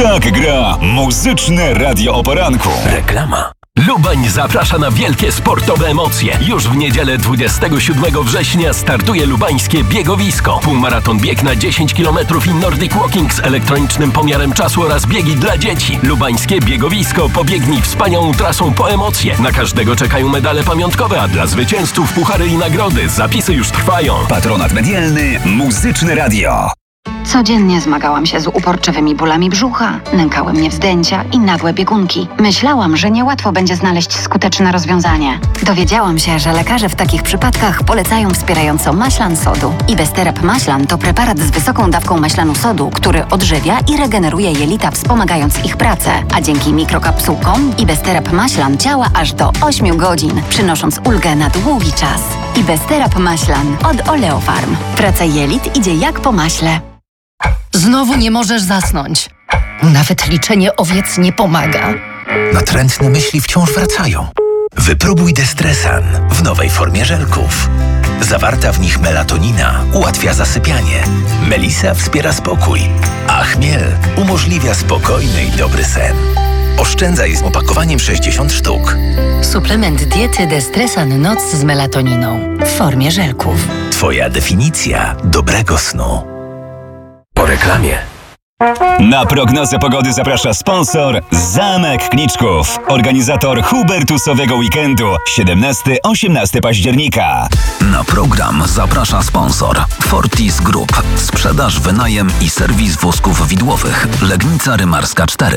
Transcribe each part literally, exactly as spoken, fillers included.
Tak gra Muzyczne Radio o Poranku. Reklama. Lubań zaprasza na wielkie sportowe emocje. Już w niedzielę dwudziestego siódmego września startuje lubańskie biegowisko. Półmaraton, bieg na dziesięć kilometrów i Nordic Walking z elektronicznym pomiarem czasu oraz biegi dla dzieci. Lubańskie biegowisko. Pobiegnij wspaniałą trasą po emocje. Na każdego czekają medale pamiątkowe, a dla zwycięzców puchary i nagrody. Zapisy już trwają. Patronat medialny Muzyczne Radio. Codziennie zmagałam się z uporczywymi bólami brzucha, nękały mnie wzdęcia i nagłe biegunki. Myślałam, że niełatwo będzie znaleźć skuteczne rozwiązanie. Dowiedziałam się, że lekarze w takich przypadkach polecają wspierająco maślan sodu. Ibesterab maślan to preparat z wysoką dawką maślanu sodu, który odżywia i regeneruje jelita, wspomagając ich pracę. A dzięki mikrokapsułkom Ibesterab maślan działa aż do ośmiu godzin, przynosząc ulgę na długi czas. Ibesterab maślan od Oleofarm. Praca jelit idzie jak po maśle. Znowu nie możesz zasnąć. Nawet liczenie owiec nie pomaga. Natrętne myśli wciąż wracają. Wypróbuj Destresan w nowej formie żelków. Zawarta w nich melatonina ułatwia zasypianie. Melisa wspiera spokój, a chmiel umożliwia spokojny i dobry sen. Oszczędzaj z opakowaniem sześćdziesiąt sztuk. Suplement diety Destresan Noc z melatoniną w formie żelków. Twoja definicja dobrego snu. Po reklamie. Na prognozę pogody zaprasza sponsor Zamek Kniczków, organizator Hubertusowego Weekendu siedemnastego do osiemnastego października. Na program zaprasza sponsor Fortis Group. Sprzedaż, wynajem i serwis wózków widłowych. Legnica Rymarska cztery.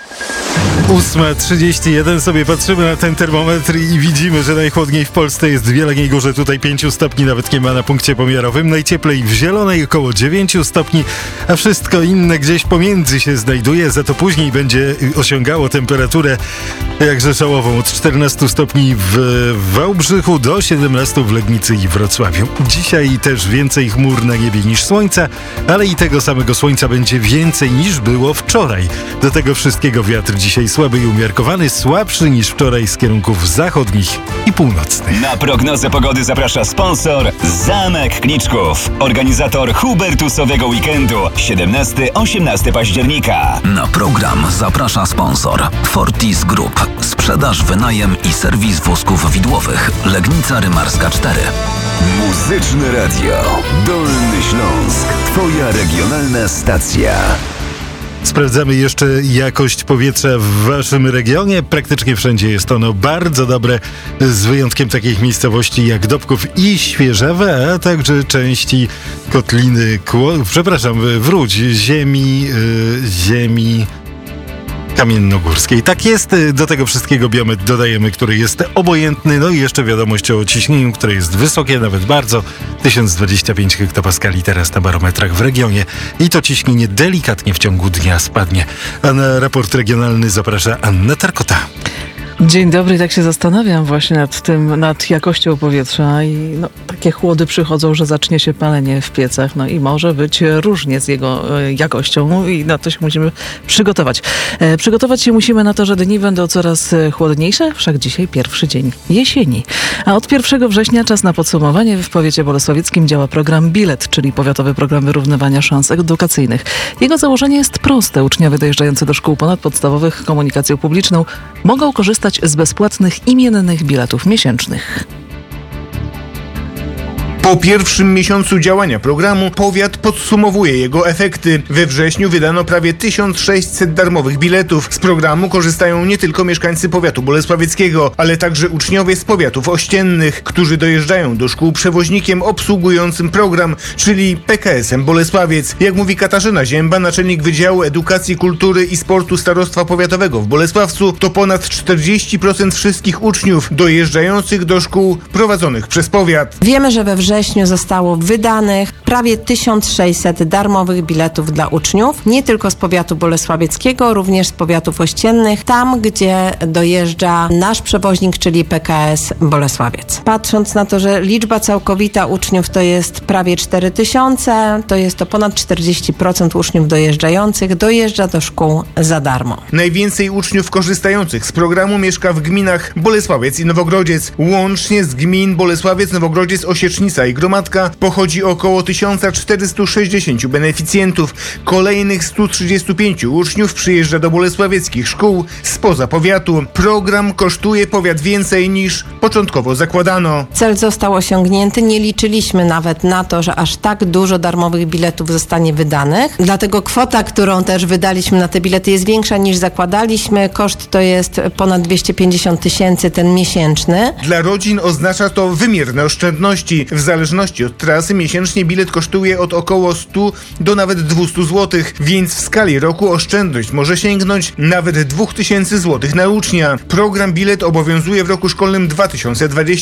ósma trzydzieści jeden, sobie patrzymy na ten termometr i widzimy, że najchłodniej w Polsce jest w Jeleniej Górze, tutaj pięć stopni nawet nie ma na punkcie pomiarowym, najcieplej w Zielonej około dziewięć stopni, a wszystko inne gdzieś pomiędzy się znajduje, za to później będzie osiągało temperaturę jakże szałową od czternastu stopni w Wałbrzychu do siedemnastu w Legnicy i Wrocławiu. Dzisiaj też więcej chmur na niebie niż słońca, ale i tego samego słońca będzie więcej niż było wczoraj. Do tego wszystkiego wiatr dzisiaj słaby i umiarkowany, słabszy niż wczoraj z kierunków zachodnich i północnych. Na prognozę pogody zaprasza sponsor Zamek Kniczków, organizator Hubertusowego Weekendu siedemnastego do osiemnastego października. Na program zaprasza sponsor Fortis Group. Sprzedaż, wynajem i serwis wózków widłowych. Legnica Rymarska cztery. Muzyczne Radio Dolny Śląsk. Twoja regionalna stacja. Sprawdzamy jeszcze jakość powietrza w waszym regionie. Praktycznie wszędzie jest ono bardzo dobre, z wyjątkiem takich miejscowości jak Dobków i Świeżawa, a także części Kotliny, Kło... przepraszam, wróć, ziemi, yy, ziemi kamiennogórskiej. Tak jest, do tego wszystkiego biometr dodajemy, który jest obojętny, no i jeszcze wiadomość o ciśnieniu, które jest wysokie, nawet bardzo, tysiąc dwadzieścia pięć hektopaskali teraz na barometrach w regionie i to ciśnienie delikatnie w ciągu dnia spadnie. A na raport regionalny zaprasza Anna Tarkota. Dzień dobry, tak się zastanawiam właśnie nad tym, nad jakością powietrza i no, takie chłody przychodzą, że zacznie się palenie w piecach, no i może być różnie z jego e, jakością i na to się musimy przygotować. E, przygotować się musimy na to, że dni będą coraz chłodniejsze, wszak dzisiaj pierwszy dzień jesieni. A od pierwszego września czas na podsumowanie. W powiecie bolesławieckim działa program Bilet, czyli powiatowy program wyrównywania szans edukacyjnych. Jego założenie jest proste. Uczniowie dojeżdżający do szkół ponadpodstawowych komunikacją publiczną mogą korzystać z bezpłatnych imiennych biletów miesięcznych. Po pierwszym miesiącu działania programu powiat podsumowuje jego efekty. We wrześniu wydano prawie tysiąc sześćset darmowych biletów. Z programu korzystają nie tylko mieszkańcy powiatu bolesławieckiego, ale także uczniowie z powiatów ościennych, którzy dojeżdżają do szkół przewoźnikiem obsługującym program, czyli P K S-em Bolesławiec. Jak mówi Katarzyna Zięba, naczelnik Wydziału Edukacji, Kultury i Sportu Starostwa Powiatowego w Bolesławcu, to ponad czterdzieści procent wszystkich uczniów dojeżdżających do szkół prowadzonych przez powiat. Wiemy, że we wrześniu zostało wydanych prawie tysiąc sześćset darmowych biletów dla uczniów, nie tylko z powiatu bolesławieckiego, również z powiatów ościennych, tam gdzie dojeżdża nasz przewoźnik, czyli P K S Bolesławiec. Patrząc na to, że liczba całkowita uczniów to jest prawie cztery tysiące, to jest to ponad czterdzieści procent uczniów dojeżdżających dojeżdża do szkół za darmo. Najwięcej uczniów korzystających z programu mieszka w gminach Bolesławiec i Nowogrodziec. Łącznie z gmin Bolesławiec, Nowogrodziec, Osiecznica Gliwica i Gromadka pochodzi około tysiąc czterysta sześćdziesiąt beneficjentów. Kolejnych stu trzydziestu pięciu uczniów przyjeżdża do bolesławieckich szkół spoza powiatu. Program kosztuje powiat więcej niż początkowo zakładano. Cel został osiągnięty. Nie liczyliśmy nawet na to, że aż tak dużo darmowych biletów zostanie wydanych. Dlatego kwota, którą też wydaliśmy na te bilety, jest większa niż zakładaliśmy. Koszt to jest ponad dwieście pięćdziesiąt tysięcy ten miesięczny. Dla rodzin oznacza to wymierne oszczędności. W zależności od trasy miesięcznie bilet kosztuje od około stu do nawet dwustu złotych, więc w skali roku oszczędność może sięgnąć nawet dwóch tysięcy złotych na ucznia. Program bilet obowiązuje w roku szkolnym dwa tysiące dwudziestym